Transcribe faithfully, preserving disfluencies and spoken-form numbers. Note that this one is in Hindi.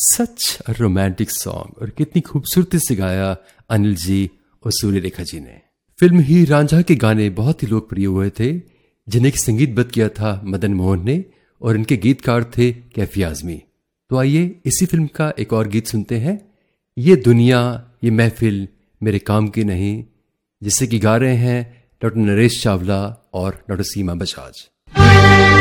सच अ रोमांटिक सॉन्ग, और कितनी खूबसूरती से गाया अनिल जी और सूर्यरेखा जी ने। फिल्म ही रांझा के गाने बहुत ही लोकप्रिय हुए थे, जिन्हें संगीतबद्ध किया था मदन मोहन ने, और इनके गीतकार थे कैफी आजमी। तो आइए इसी फिल्म का एक और गीत सुनते हैं, ये दुनिया ये महफिल मेरे काम की नहीं, जिसे कि गा रहे हैं डॉक्टर नरेश चावला और डॉक्टर सीमा बजाज।